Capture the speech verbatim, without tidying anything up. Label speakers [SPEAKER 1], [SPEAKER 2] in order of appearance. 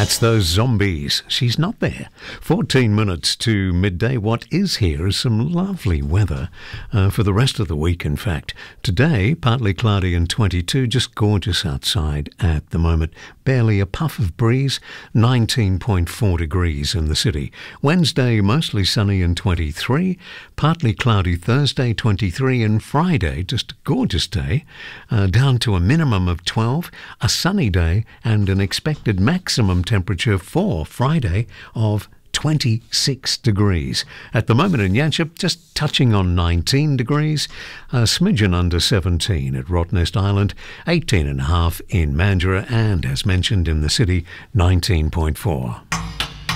[SPEAKER 1] That's those zombies. She's not there. fourteen minutes to midday. What is here is some lovely weather uh, for the rest of the week, in fact. Today, partly cloudy and twenty-two, just gorgeous outside at the moment. Barely a puff of breeze, nineteen point four degrees in the city. Wednesday, mostly sunny and twenty-three. Partly cloudy Thursday, twenty-three. And Friday, just a gorgeous day, uh, down to a minimum of twelve. A sunny day and an expected maximum temperature for Friday of twenty-six degrees. At the moment in Yanchep, just touching on nineteen degrees, a smidgen under seventeen at Rottnest Island, eighteen and a half in Mandurah, and as mentioned in the city, nineteen point four.